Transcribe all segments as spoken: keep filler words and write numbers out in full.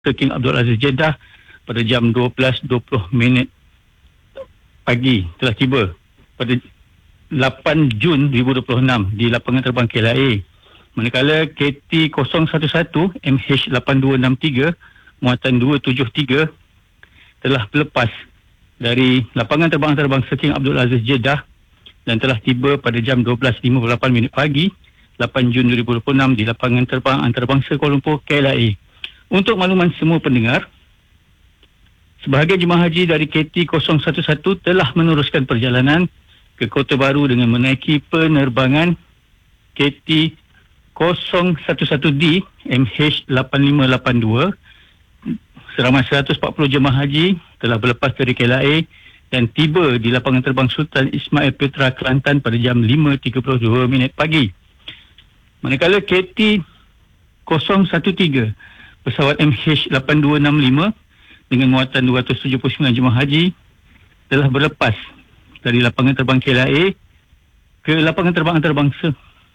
King Abdul Aziz Jeddah pada jam dua belas dua puluh minit pagi telah tiba pada lapan Jun dua ribu dua puluh enam di lapangan terbang K L A. Manakala K T kosong satu satu M H lapan dua enam tiga muatan dua tujuh tiga telah berlepas dari lapangan terbang antarabangsa King Abdul Aziz Jeddah dan telah tiba pada jam dua belas lima puluh lapan minit pagi lapan Jun dua ribu dua puluh enam di lapangan terbang antarabangsa Kuala Lumpur K L A. Untuk makluman semua pendengar, sebahagian jemaah haji dari K T kosong satu satu telah meneruskan perjalanan ke Kota Baru dengan menaiki penerbangan K T kosong satu satu D M H lapan lima lapan dua. Seramai seratus empat puluh jemaah haji telah berlepas dari K L A dan tiba di lapangan terbang Sultan Ismail Petra, Kelantan pada jam lima tiga puluh dua minit pagi. Manakala K T kosong satu tiga pesawat M H lapan dua enam lima dengan muatan dua ratus tujuh puluh sembilan jemaah haji telah berlepas dari lapangan terbang K L A ke lapangan terbang antarabangsa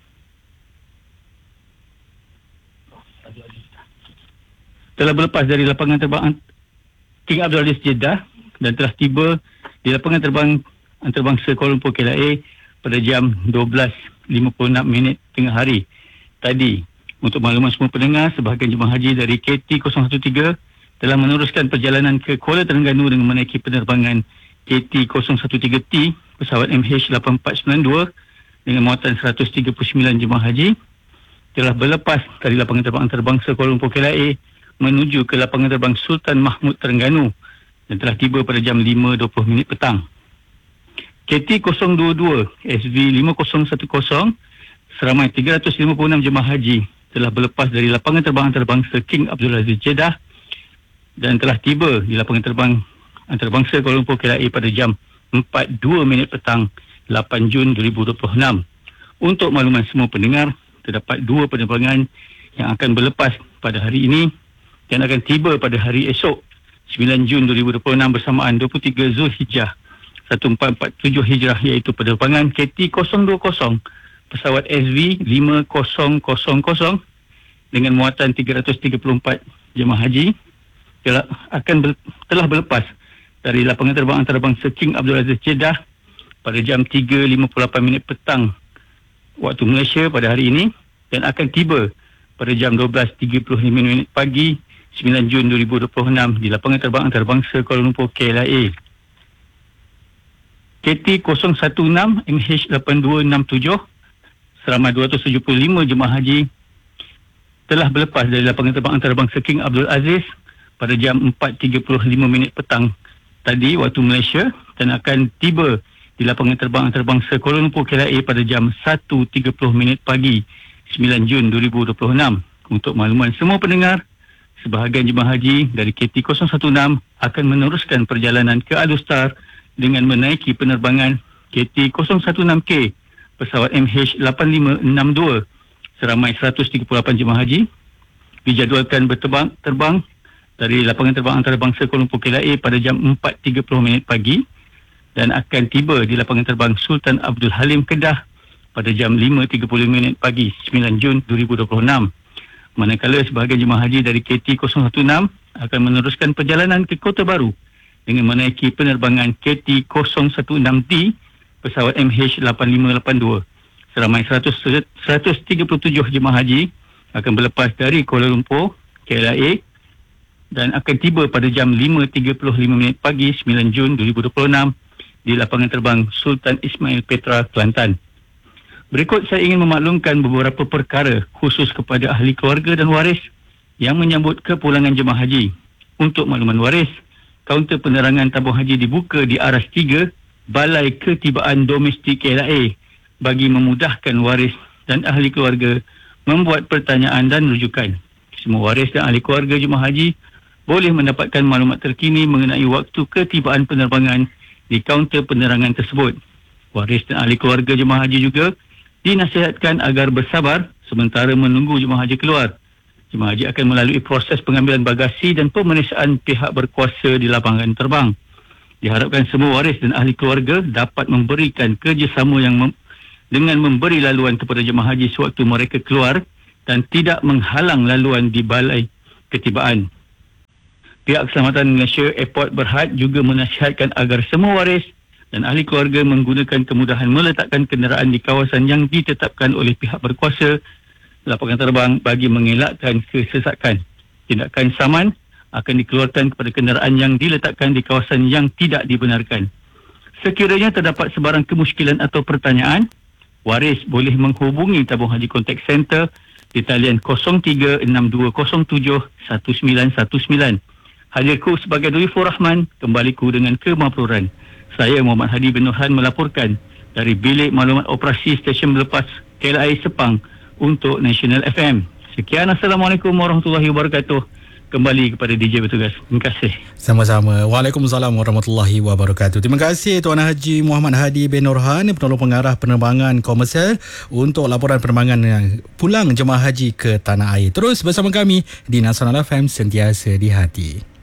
telah berlepas dari lapangan terbang King Abdul Aziz Jeddah dan telah tiba di lapangan terbang antarabangsa Kuala Lumpur K L A pada jam dua belas lima puluh enam minit tengah hari tadi. Untuk makluman semua pendengar, sebahagian jemaah haji dari K T kosong satu tiga telah meneruskan perjalanan ke Kuala Terengganu dengan menaiki penerbangan K T kosong satu tiga T pesawat M H lapan empat sembilan dua dengan muatan seratus tiga puluh sembilan jemaah haji telah berlepas dari lapangan terbang antarabangsa Kuala Lumpur K L A menuju ke lapangan terbang Sultan Mahmud Terengganu dan telah tiba pada jam lima dua puluh minit petang. K T kosong dua dua S V lima kosong satu kosong seramai tiga ratus lima puluh enam jemaah haji telah berlepas dari lapangan terbang antarabangsa King Abdul Aziz Jeddah dan telah tiba di lapangan terbang antarabangsa Kuala Lumpur K L A pada jam empat dua minit petang lapan Jun dua ribu dua puluh enam. Untuk makluman semua pendengar, terdapat dua penerbangan yang akan berlepas pada hari ini dan akan tiba pada hari esok sembilan Jun dua ribu dua puluh enam bersamaan dua puluh tiga Zulhijjah seribu empat ratus empat puluh tujuh Hijrah, iaitu penerbangan K T kosong dua kosong pesawat S V lima kosong kosong kosong dengan muatan tiga ratus tiga puluh empat jemaah haji telah akan ber, telah berlepas dari lapangan terbang antarabangsa King Abdul Aziz Jeddah pada jam tiga lima puluh lapan minit petang waktu Malaysia pada hari ini dan akan tiba pada jam dua belas tiga puluh lima minit pagi sembilan Jun dua ribu dua puluh enam di lapangan terbang antarabangsa Kuala Lumpur K L A. K T kosong satu enam M H lapan dua enam tujuh seramai dua ratus tujuh puluh lima jemaah haji telah berlepas dari lapangan terbang antarabangsa King Abdul Aziz pada jam empat tiga puluh lima minit petang tadi waktu Malaysia dan akan tiba di lapangan terbang antarabangsa Kuala Lumpur K L A pada jam satu tiga puluh minit pagi sembilan Jun dua ribu dua puluh enam. Untuk makluman semua pendengar, sebahagian jemaah haji dari K T kosong satu enam akan meneruskan perjalanan ke Alustar dengan menaiki penerbangan K T kosong satu enam K pesawat M H lapan lima enam dua seramai seratus tiga puluh lapan jemaah haji dijadualkan berterbang terbang dari lapangan terbang antarabangsa Kuala Lumpur K L A pada jam empat tiga puluh minit pagi dan akan tiba di lapangan terbang Sultan Abdul Halim Kedah pada jam lima tiga puluh minit pagi sembilan Jun dua ribu dua puluh enam. Manakala sebahagian jemaah haji dari K T kosong satu enam akan meneruskan perjalanan ke Kota Baru dengan menaiki penerbangan K T kosong satu enam D pesawat M H lapan lima lapan dua. Seramai seratus tiga puluh tujuh jemaah haji akan berlepas dari Kuala Lumpur K L A dan akan tiba pada jam lima tiga puluh lima minit pagi sembilan Jun dua ribu dua puluh enam di lapangan terbang Sultan Ismail Petra, Kelantan. Berikut saya ingin memaklumkan beberapa perkara khusus kepada ahli keluarga dan waris yang menyambut kepulangan jemaah haji. Untuk makluman waris, kaunter penerangan tabung haji dibuka di aras tiga Balai Ketibaan Domestik K L A bagi memudahkan waris dan ahli keluarga membuat pertanyaan dan rujukan. Semua waris dan ahli keluarga jemaah haji boleh mendapatkan maklumat terkini mengenai waktu ketibaan penerbangan di kaunter penerangan tersebut. Waris dan ahli keluarga jemaah haji juga dinasihatkan agar bersabar sementara menunggu jemaah haji keluar. Jemaah haji akan melalui proses pengambilan bagasi dan pemeriksaan pihak berkuasa di lapangan terbang. Diharapkan semua waris dan ahli keluarga dapat memberikan kerjasama yang mem- dengan memberi laluan kepada jemaah haji sewaktu mereka keluar dan tidak menghalang laluan di balai ketibaan. Pihak Keselamatan Malaysia Airport Berhad juga menasihatkan agar semua waris dan ahli keluarga menggunakan kemudahan meletakkan kenderaan di kawasan yang ditetapkan oleh pihak berkuasa lapangan terbang bagi mengelakkan kesesakan. Tindakan saman akan dikeluarkan kepada kenderaan yang diletakkan di kawasan yang tidak dibenarkan. Sekiranya terdapat sebarang kemusykilan atau pertanyaan, waris boleh menghubungi Tabung Haji Contact Center di talian kosong tiga enam dua kosong tujuh satu sembilan satu sembilan. Hadirku sebagai Duyufur Rahman, kembaliku dengan kemapruran. Saya Muhammad Hadi bin Nurhan melaporkan dari Bilik Maklumat Operasi Stesen Melepas K L I Sepang untuk National F M. Sekian, Assalamualaikum warahmatullahi wabarakatuh. Kembali kepada D J bertugas. Terima kasih. Sama-sama. Waalaikumsalam warahmatullahi wabarakatuh. Terima kasih Tuan Haji Muhammad Hadi bin Nurhan, penolong pengarah penerbangan komersial, untuk laporan penerbangan yang pulang jemaah haji ke tanah air. Terus bersama kami di Nasional F M, sentiasa di hati.